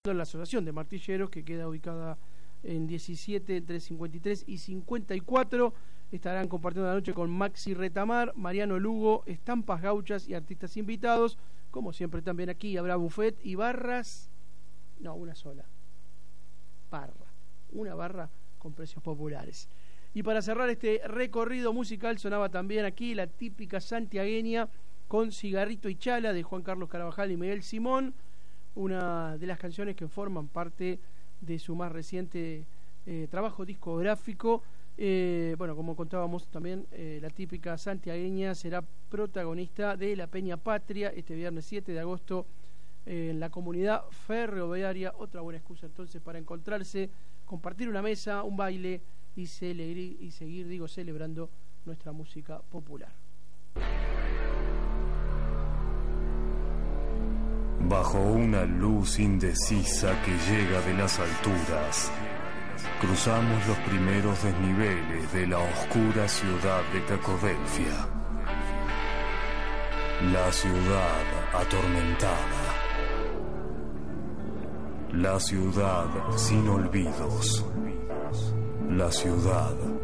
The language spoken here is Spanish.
la Asociación de Martilleros, que queda ubicada en 17, entre 53 y 54. Estarán compartiendo la noche con Maxi Retamar, Mariano Lugo, estampas gauchas y artistas invitados. Como siempre también aquí habrá buffet y barras. No, una sola. Una barra con precios populares. Y para cerrar este recorrido musical sonaba también aquí la típica santiagueña con Cigarrito y Chala de Juan Carlos Carabajal y Miguel Simón, una de las canciones que forman parte de su más reciente trabajo discográfico. Bueno, como contábamos también, la típica santiagueña será protagonista de la Peña Patria este viernes 7 de agosto en la comunidad ferroviaria. Otra buena excusa entonces para encontrarse, compartir una mesa, un baile y seguir celebrando nuestra música popular. Bajo una luz indecisa que llega de las alturas, cruzamos los primeros desniveles de la oscura ciudad de Cacodelfia. La ciudad atormentada. La ciudad sin olvidos. La ciudad